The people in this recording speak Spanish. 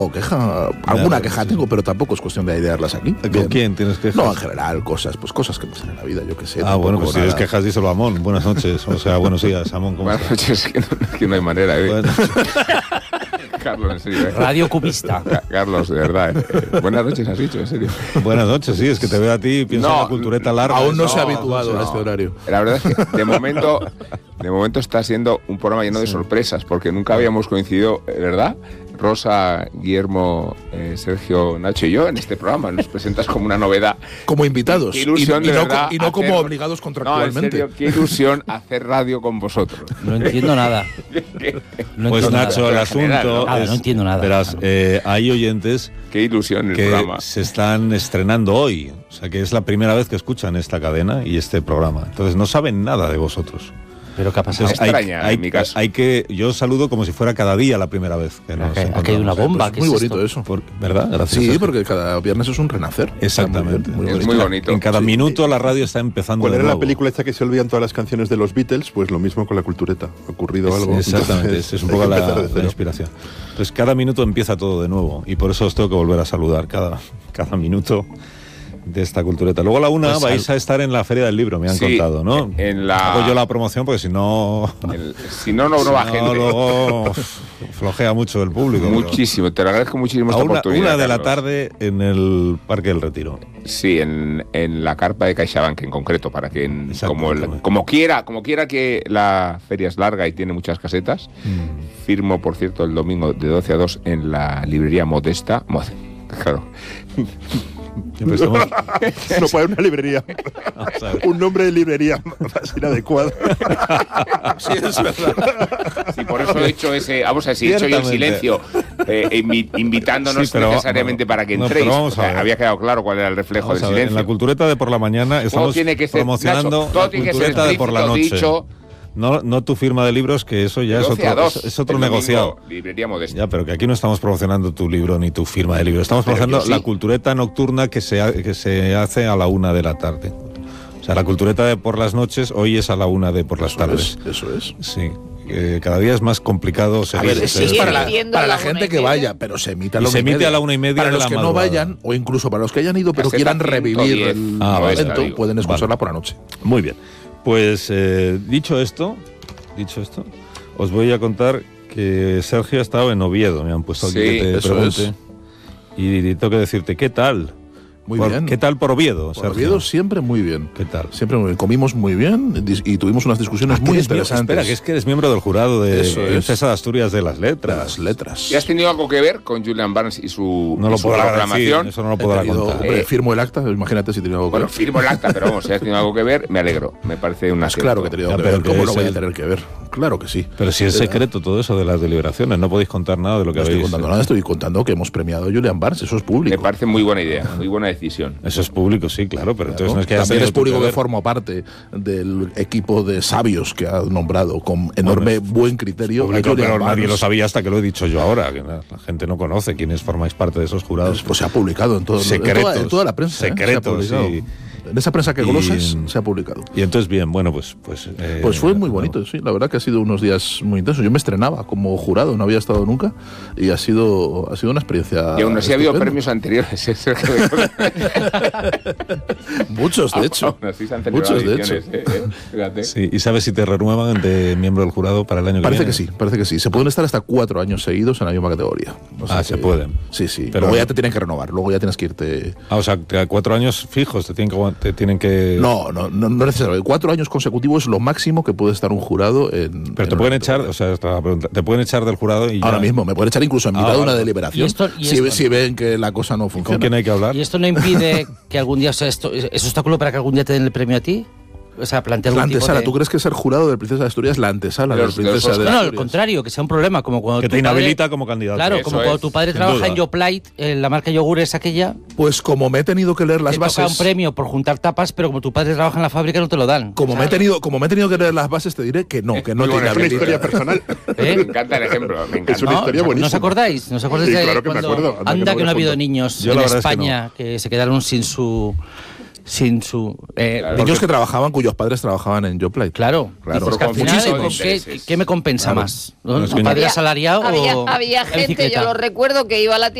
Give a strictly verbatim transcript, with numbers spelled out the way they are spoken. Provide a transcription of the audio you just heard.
O queja, alguna ya, queja sí. tengo, pero tampoco es cuestión de idearlas aquí. ¿Con Bien. quién tienes quejas? No, en general, cosas, pues cosas que pasan en la vida, yo qué sé. Ah, bueno, pues si tienes quejas, díselo a Amón. Buenas noches, o sea, buenos días, Amón. ¿Cómo buenas noches, que no, que no hay manera, ¿eh? Buenas Carlos, en serio. ¿eh? Radio cubista. Carlos, de verdad. ¿eh? Buenas noches, has dicho, en serio. Buenas noches, sí, es que te veo a ti y pienso no, en la cultureta larga. Aún no, no se ha habituado no. a este horario. La verdad es que de momento, de momento está siendo un programa lleno de sí. sorpresas, porque nunca habíamos coincidido, ¿verdad? Rosa, Guillermo, eh, Sergio, Nacho y yo en este programa. Nos presentas como una novedad. Como invitados. Qué ilusión, y, de y, no, verdad, y no hacer, como obligados contractualmente. No, en serio, qué ilusión hacer radio con vosotros. No entiendo nada. No pues entiendo Nacho, nada. El asunto general, ¿no? Nada, es, no entiendo nada. Verás, eh, hay oyentes qué ilusión el que programa. se están estrenando hoy. O sea, que es la primera vez que escuchan esta cadena y este programa. Entonces no saben nada de vosotros. Pero ¿qué ha pasado? Es extraña, hay, en mi caso. Hay que, yo saludo como si fuera cada día la primera vez que nos ha caído una bomba. Pues muy es bonito esto? eso. Por, ¿Verdad? Gracias. Sí, porque cada viernes es un renacer. Exactamente. Muy es bonito. muy bonito. En cada sí. minuto la radio está empezando. ¿Cuál de era nuevo. la película esta que se olvidan todas las canciones de los Beatles? Pues lo mismo con la cultureta. Ha ocurrido es, algo. Exactamente, Entonces, es un poco la, la inspiración. Entonces cada minuto empieza todo de nuevo y por eso os tengo que volver a saludar cada, cada minuto de esta cultureta. Luego a la una pues vais al... a estar en la Feria del Libro, me han sí, contado, ¿no? En la... Hago yo la promoción porque si no... El... Si no, no, no va si gente. No, luego flojea mucho el público. Muchísimo, pero... te lo agradezco muchísimo a esta una, oportunidad, una de Carlos. la tarde en el Parque del Retiro. Sí, en, en la carpa de CaixaBank en concreto, para que en, como, el, como quiera como quiera que la feria es larga y tiene muchas casetas, mm. firmo, por cierto, el domingo de doce a dos en la librería Modesta. Claro. Estamos... No puede haber una librería. Un nombre de librería más inadecuado. Sí, es verdad. Sí, por eso he hecho ese. Vamos a decir, he hecho yo el silencio, eh, invi- invitándonos sí, pero, necesariamente bueno, para que entréis. No, o sea, había quedado claro cuál era el reflejo vamos del silencio. En la cultureta de por la mañana estamos tiene que ser, promocionando Nacho, todo la tiene cultureta que ser de por la noche. Dicho, No, no tu firma de libros, que eso ya es otro, es, es otro negociado. Domingo, librería Modesta. Ya, pero que aquí no estamos promocionando tu libro ni tu firma de libros. Estamos promocionando sí. la cultureta nocturna que se, ha, que se hace a la una de la tarde. O sea, la cultureta de por las noches hoy es a la una de por las eso tardes. Es, eso es. Sí. Eh, cada día es más complicado. A ver, es, es para la, para la gente que vaya, pero se emite a la una se y media. emite a la una y media. Para de los la que madrugada. no vayan, o incluso para los que hayan ido pero quieran revivir el ah, momento, vale, pueden escucharla vale. por la noche. Muy bien. Pues eh, dicho esto, dicho esto, os voy a contar que Sergio ha estado en Oviedo. Me han puesto aquí sí, que te eso pregunte. Es. Y tengo que decirte, ¿qué tal? Muy por, bien. ¿Qué tal por Oviedo, por Sergio? Oviedo siempre muy bien. ¿Qué tal? Siempre muy bien. Comimos muy bien y tuvimos unas discusiones ah, muy eres interesantes. Espera, que es que eres miembro del jurado de Princesa de Asturias de las Letras. De las Letras. ¿Y has tenido algo que ver con Julian Barnes y su, no y lo su puedo proclamación? Decir, eso no lo puedo tenido, contar. Hombre, Eh, firmo el acta, imagínate si tenía algo que bueno, ver. Bueno, firmo el acta, pero vamos, si has tenido algo que ver, me alegro. Me parece una... Pues claro que he tenido ya, que ver. ¿Cómo que no voy el... a tener que ver? Claro que sí. Pero si es secreto todo eso de las deliberaciones, no podéis contar nada de lo que no habéis... No estoy contando nada, estoy contando que hemos premiado a Julian Barnes, eso es público. Me parece muy buena idea, muy buena decisión. Eso es público, sí, claro, pero claro. entonces no es que también es público que, que formo parte del equipo de sabios que ha nombrado con enorme bueno, buen criterio. Público, pero Barnes. Nadie lo sabía hasta que lo he dicho yo ahora, que la gente no conoce quiénes formáis parte de esos jurados. Pues se ha publicado en, todo, secretos, en, toda, en toda la prensa. Secretos, ¿eh? En esa prensa que golosas se ha publicado. Y entonces, bien, bueno, pues... Pues, eh, pues fue muy bonito, no. sí. La verdad que ha sido unos días muy intensos. Yo me estrenaba como jurado, no había estado nunca, y ha sido, ha sido una experiencia... Y aún así ha habido premios anteriores. Muchos, de hecho. Muchos, de hecho. Eh, eh, sí, ¿y sabes si te renuevan de miembro del jurado para el año que parece viene? Parece que sí, parece que sí. Se pueden estar hasta cuatro años seguidos en la misma categoría. O sea ah, que, se pueden. Sí, sí. Pero luego ya te tienen que renovar, luego ya tienes que irte... Ah, o sea, a cuatro años fijos te tienen que... Te tienen que... No, no, no, no necesariamente. Cuatro años consecutivos es lo máximo que puede estar un jurado en... Pero en te pueden echar, o sea, esta pregunta, te pueden echar del jurado y ya... Ahora mismo, me pueden echar incluso en mitad ah, de una deliberación. ¿Y esto, y si, esto, si ven que la cosa no funciona. ¿Con quién hay que hablar? ¿Y esto no impide que algún día, o sea, esto, es obstáculo para que algún día te den el premio a ti? O sea, plantear la algún antesala, tipo de... ¿tú crees que ser jurado de Princesa de Asturias es la antesala de la Princesa de Asturias? No, al contrario, que sea un problema, como cuando que tu te inhabilita padre, como candidato. Claro, Eso como es, cuando tu padre trabaja duda. en Yoplait, en la marca de yogures aquella. Pues como me he tenido que leer las te bases. Te toca un premio por juntar tapas, pero como tu padre trabaja en la fábrica no te lo dan. Como me he tenido, como me he tenido que leer las bases, te diré que no, que no te tiene habilita. Es una historia personal. ¿Eh? Me encanta el ejemplo, me encanta. Es una historia no, buenísima. ¿No os acordáis? ¿No os acordáis sí, de claro que cuando... me acuerdo. Anda, anda que no ha habido niños Yo en España que, no. que se quedaron sin su... sin su... Eh, Claro. Niños que trabajaban, cuyos padres trabajaban en Joplite. Claro, Claro. dices que al final, Muchísimos ¿qué, intereses. ¿qué me compensa Claro. más? ¿No? No, es que ¿Un padre Había- asalariado había, o había en gente, bicicleta? yo lo recuerdo, que iba a la tienda